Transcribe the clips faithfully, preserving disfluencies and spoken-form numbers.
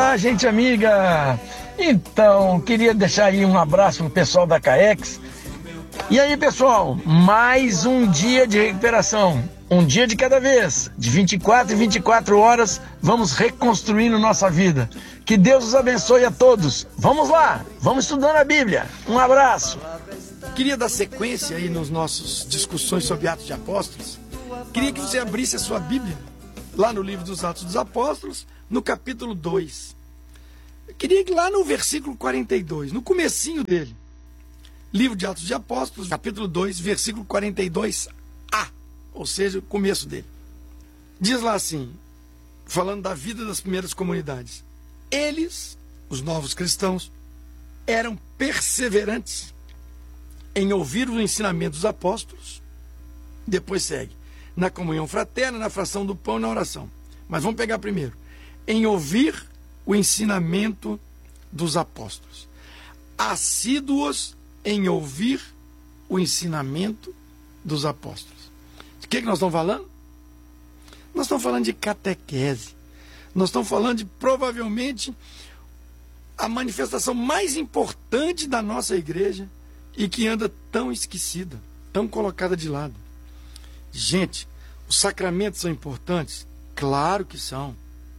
Olá, gente amiga! Então, queria deixar aí um abraço pro pessoal da CAEX. E aí, pessoal, mais um dia de recuperação. Um dia de cada vez, de vinte e quatro em vinte e quatro horas, vamos reconstruindo nossa vida. Que Deus os abençoe a todos. Vamos lá, vamos estudando a Bíblia. Um abraço. Queria dar sequência aí nos nossos discussões sobre Atos de Apóstolos. Queria que você abrisse a sua Bíblia, lá no livro dos Atos dos Apóstolos, no capítulo dois. Eu queria que lá no versículo quarenta e dois, no comecinho dele, livro de Atos de Apóstolos, capítulo dois, versículo quarenta e dois a, ou seja, o começo dele. Diz lá assim, falando da vida das primeiras comunidades: eles, os novos cristãos, eram perseverantes em ouvir o ensinamento dos apóstolos. Depois segue, na comunhão fraterna, na fração do pão e na oração. Mas vamos pegar primeiro, em ouvir o ensinamento dos apóstolos. Assíduos em ouvir o ensinamento dos apóstolos. De que, que nós estamos falando? Nós estamos falando de catequese. Nós estamos falando de, provavelmente, a manifestação mais importante da nossa igreja e que anda tão esquecida, tão colocada de lado. Gente, os sacramentos são importantes? Claro que são.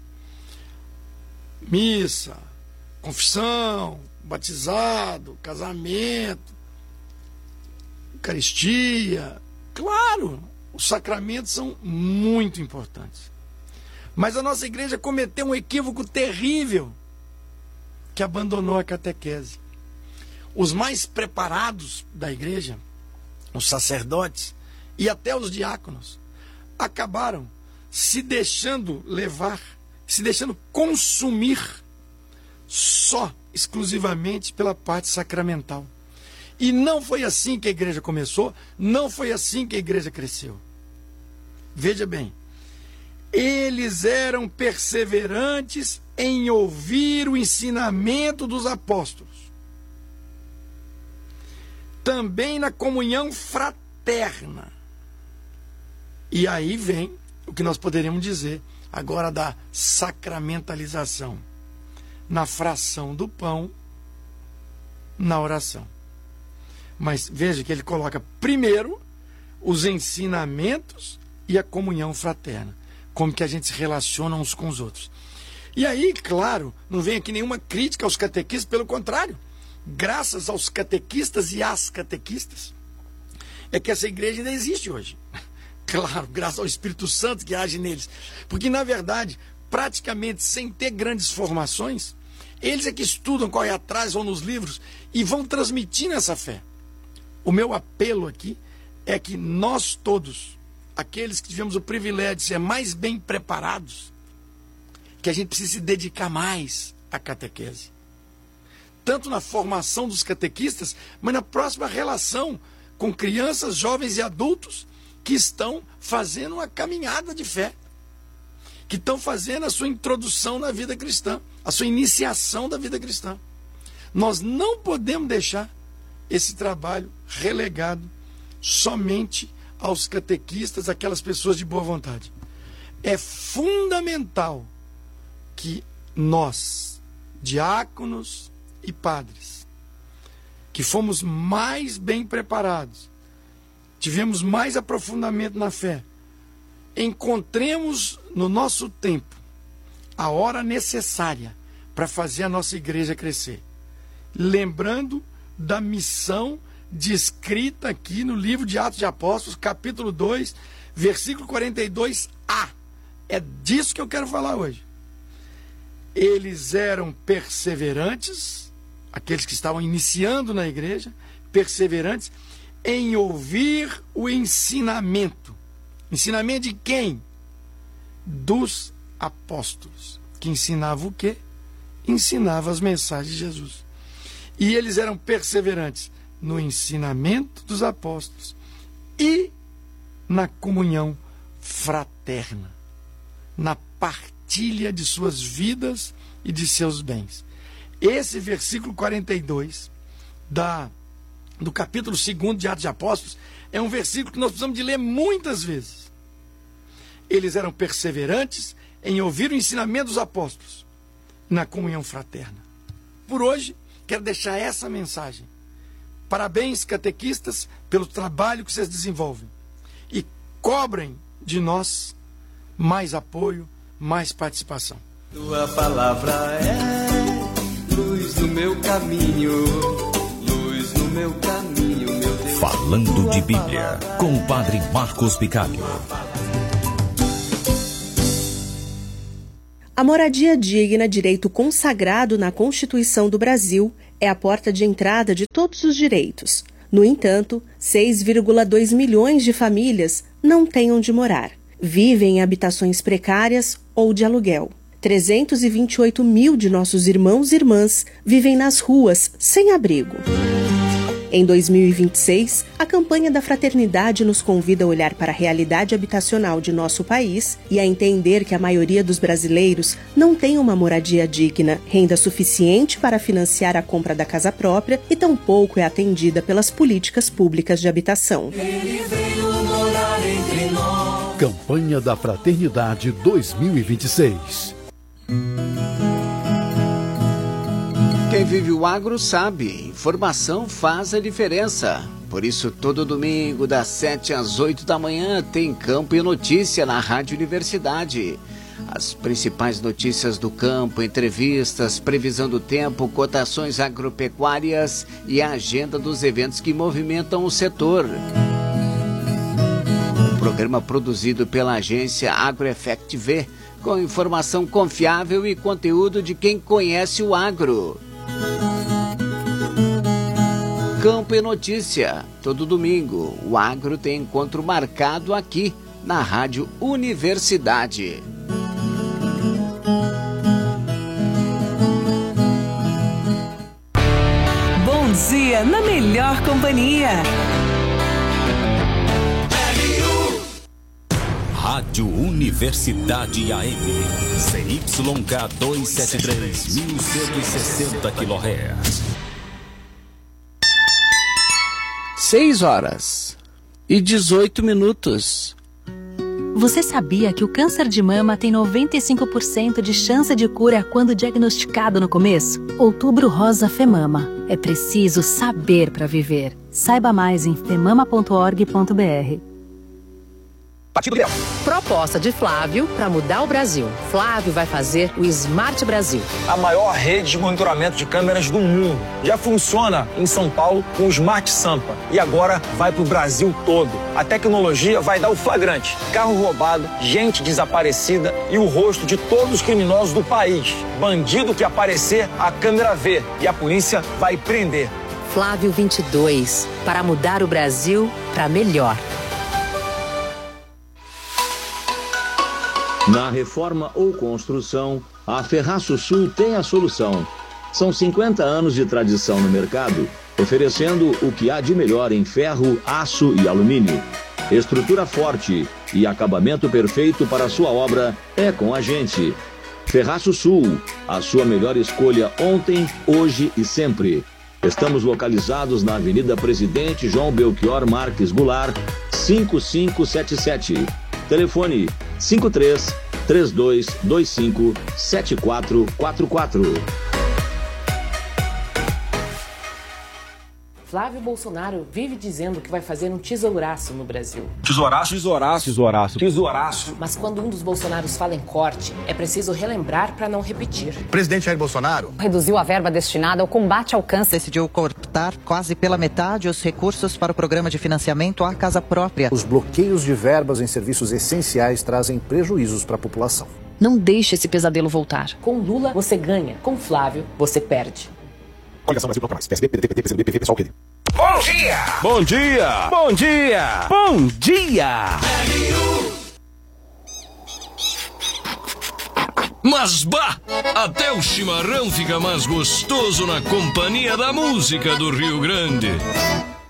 Missa, confissão, batizado, casamento, Eucaristia. Claro, os sacramentos são muito importantes. Mas a nossa igreja cometeu um equívoco terrível, que abandonou a catequese. Os mais preparados da igreja, os sacerdotes e até os diáconos, acabaram se deixando levar, se deixando consumir só, exclusivamente pela parte sacramental. E não foi assim que a igreja começou, não foi assim que a igreja cresceu. Veja bem, eles eram perseverantes em ouvir o ensinamento dos apóstolos. Também na comunhão fraterna. E aí vem o que nós poderíamos dizer agora da sacramentalização. Na fração do pão, na oração. Mas veja que ele coloca primeiro os ensinamentos e a comunhão fraterna. Como que a gente se relaciona uns com os outros. E aí, claro, não vem aqui nenhuma crítica aos catequistas, pelo contrário. Graças aos catequistas e às catequistas, é que essa igreja ainda existe hoje. Claro, graças ao Espírito Santo que age neles. Porque, na verdade, praticamente sem ter grandes formações, eles é que estudam, correm atrás, vão nos livros e vão transmitindo essa fé. O meu apelo aqui é que nós todos, aqueles que tivemos o privilégio de ser mais bem preparados, que a gente precisa se dedicar mais à catequese. Tanto na formação dos catequistas, mas na próxima relação com crianças, jovens e adultos que estão fazendo uma caminhada de fé, que estão fazendo a sua introdução na vida cristã, a sua iniciação da vida cristã. Nós não podemos deixar esse trabalho relegado somente aos catequistas, aquelas pessoas de boa vontade. É fundamental que nós, diáconos e padres, que fomos mais bem preparados, tivemos mais aprofundamento na fé, encontremos no nosso tempo a hora necessária para fazer a nossa igreja crescer. Lembrando da missão descrita aqui no livro de Atos de Apóstolos, capítulo dois, versículo quarenta e dois a. É disso que eu quero falar hoje. Eles eram perseverantes, aqueles que estavam iniciando na igreja, perseverantes em ouvir o ensinamento. Ensinamento de quem? Dos apóstolos. Que ensinava o quê? Ensinava as mensagens de Jesus. E eles eram perseverantes no ensinamento dos apóstolos e na comunhão fraterna, na partilha de suas vidas e de seus bens. Esse versículo quarenta e dois da, do capítulo dois de Atos de Apóstolos é um versículo que nós precisamos de ler muitas vezes. Eles eram perseverantes em ouvir o ensinamento dos apóstolos na comunhão fraterna. Por hoje, quero deixar essa mensagem. Parabéns, catequistas, pelo trabalho que vocês desenvolvem. E cobrem de nós mais apoio, mais participação. Tua palavra é luz no meu caminho, luz no meu caminho, meu Deus. Falando de Bíblia, com o padre Marcos Picalho. A moradia digna, direito consagrado na Constituição do Brasil, é a porta de entrada de todos os direitos. No entanto, seis vírgula dois milhões de famílias não têm onde morar. Vivem em habitações precárias ou de aluguel. trezentos e vinte e oito mil de nossos irmãos e irmãs vivem nas ruas, sem abrigo. Em dois mil e vinte e seis, a campanha da Fraternidade nos convida a olhar para a realidade habitacional de nosso país e a entender que a maioria dos brasileiros não tem uma moradia digna, renda suficiente para financiar a compra da casa própria e tampouco é atendida pelas políticas públicas de habitação. Ele veio morar entre nós. Campanha da Fraternidade dois mil e vinte e seis. Quem vive o agro sabe, informação faz a diferença. Por isso, todo domingo, das sete às oito da manhã, tem Campo e Notícia na Rádio Universidade. As principais notícias do campo, entrevistas, previsão do tempo, cotações agropecuárias e a agenda dos eventos que movimentam o setor. Um programa produzido pela agência AgroEffect V, com informação confiável e conteúdo de quem conhece o agro. Campo e Notícia, todo domingo, o agro tem encontro marcado aqui na Rádio Universidade. Bom dia na melhor companhia. Rádio Universidade A M, C Y K duzentos e setenta e três, mil cento e sessenta quilohertz. seis horas e dezoito minutos. Você sabia que o câncer de mama tem noventa e cinco por cento de chance de cura quando diagnosticado no começo? Outubro Rosa FEMAMA. É preciso saber para viver. Saiba mais em femama ponto org ponto br. Partido Liberal. Proposta de Flávio para mudar o Brasil. Flávio vai fazer o Smart Brasil. A maior rede de monitoramento de câmeras do mundo. Já funciona em São Paulo com o Smart Sampa. E agora vai para o Brasil todo. A tecnologia vai dar o flagrante. Carro roubado, gente desaparecida e o rosto de todos os criminosos do país. Bandido que aparecer, a câmera vê. E a polícia vai prender. Flávio vinte e dois. Para mudar o Brasil para melhor. Na reforma ou construção, a Ferraço Sul tem a solução. São cinquenta anos de tradição no mercado, oferecendo o que há de melhor em ferro, aço e alumínio. Estrutura forte e acabamento perfeito para a sua obra é com a gente. Ferraço Sul, a sua melhor escolha ontem, hoje e sempre. Estamos localizados na Avenida Presidente João Belchior Marques Goulart, cinco cinco sete sete. Telefone cinco três, três dois dois cinco, sete quatro quatro quatro. Flávio Bolsonaro vive dizendo que vai fazer um tesouraço no Brasil. Tesouraço, tesouraço, tesouraço, tesouraço. Mas quando um dos Bolsonaros fala em corte, é preciso relembrar para não repetir. Presidente Jair Bolsonaro reduziu a verba destinada ao combate ao câncer. Decidiu cortar quase pela metade os recursos para o programa de financiamento à casa própria. Os bloqueios de verbas em serviços essenciais trazem prejuízos para a população. Não deixe esse pesadelo voltar. Com Lula, você ganha. Com Flávio, você perde. Coligação Brasil Bloco Mais. P S B, P D T, P C do B, P V, pessoal, P D. Bom dia! Bom dia! Bom dia! Bom dia! Mas bah! Até o chimarrão fica mais gostoso na companhia da música do Rio Grande.